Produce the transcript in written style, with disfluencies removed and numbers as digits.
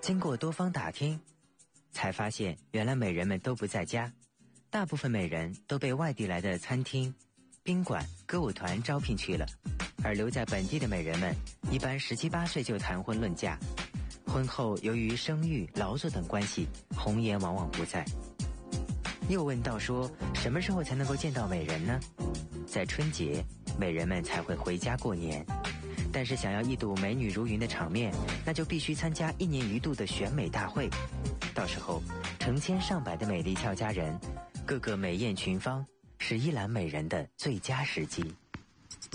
经过多方打听，才发现原来美人们都不在家，大部分美人都被外地来的餐厅、宾馆、歌舞团招聘去了，而留在本地的美人们一般17、18岁就谈婚论嫁，婚后由于生育、劳作等关系，红颜往往不在。又问到说，什么时候才能够见到美人呢？在春节，美人们才会回家过年。但是想要一睹美女如云的场面，那就必须参加1年1度的选美大会。到时候，成千上百的美丽俏佳人，个个美艳群芳，是一览美人的最佳时机。